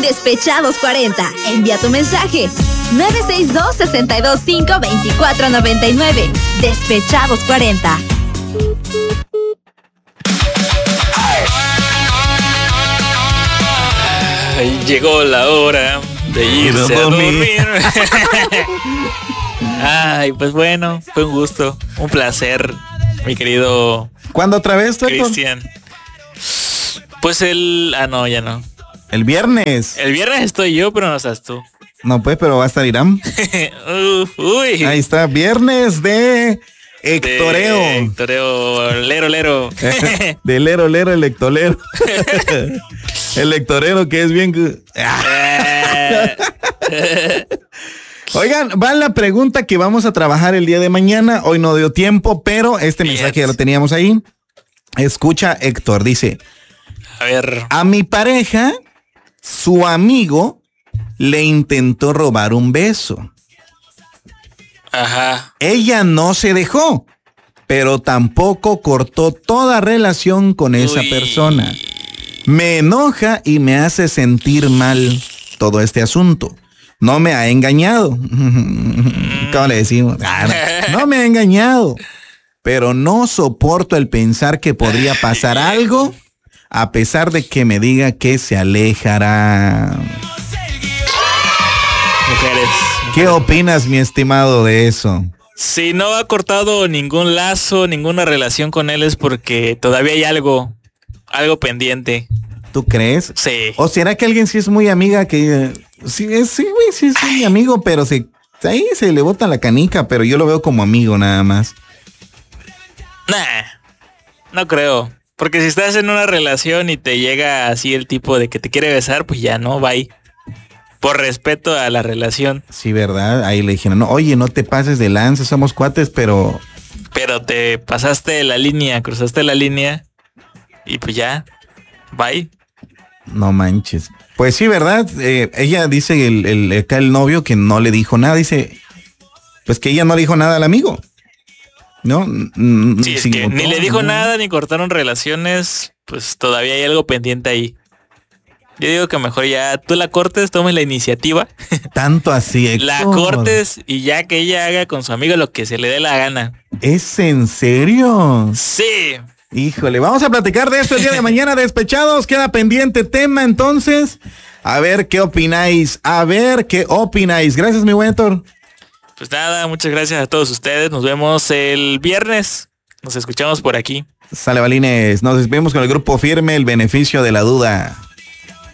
en Despechados 40. Envía tu mensaje 962-625-2499. Despechados 40. Llegó la hora de irse a dormir. Ay, pues bueno, fue un gusto, un placer, mi querido. ¿Cuándo otra vez, Cristian? Pues no, ya no. El viernes. El viernes estoy yo, pero no estás tú. No, pues, pero va a estar Irán. Uy. Ahí está, viernes de Hectoreo. Hectoreo, lero. De lero, el hectolero. El hectorero que es bien... Oigan, va la pregunta que vamos a trabajar el día de mañana. Hoy no dio tiempo, pero este mensaje ya lo teníamos ahí. Escucha, Héctor, dice... A ver. A mi pareja, su amigo le intentó robar un beso. Ajá. Ella no se dejó, pero tampoco cortó toda relación con esa persona. Me enoja y me hace sentir mal todo este asunto. No me ha engañado. ¿Cómo le decimos? No me ha engañado. Pero no soporto el pensar que podría pasar algo a pesar de que me diga que se alejará. Mujeres. ¿Qué opinas, mi estimado, de eso? Si no ha cortado ningún lazo, ninguna relación con él es porque todavía hay algo pendiente. ¿Tú crees? Sí. ¿O será que alguien sí es muy amiga que... sí, es muy amigo, pero ahí se le bota la canica, pero yo lo veo como amigo nada más. Nah, no creo. Porque si estás en una relación y te llega así el tipo de que te quiere besar, pues ya no, bye. Por respeto a la relación. Sí, ¿verdad? Ahí le dijeron, no, oye, no te pases de lanza, somos cuates, pero... Pero te pasaste la línea, cruzaste la línea y pues ya, bye. No manches. Pues sí, ¿verdad? Ella dice, el novio que no le dijo nada, dice, pues que ella no le dijo nada al amigo. ¿No? Sí, es que ni le dijo nada, ni cortaron relaciones, pues todavía hay algo pendiente ahí. Yo digo que mejor ya tú la cortes, tomes la iniciativa. Tanto así, Héctor. La cortes y ya que ella haga con su amigo lo que se le dé la gana. ¿Es en serio? Sí. Híjole, vamos a platicar de eso el día de mañana, Despechados. Queda pendiente tema, entonces. A ver qué opináis. Gracias, mi buen Héctor. Pues nada, muchas gracias a todos ustedes. Nos vemos el viernes. Nos escuchamos por aquí. Sale, balines. Nos despedimos con el grupo Firme, El Beneficio de la Duda.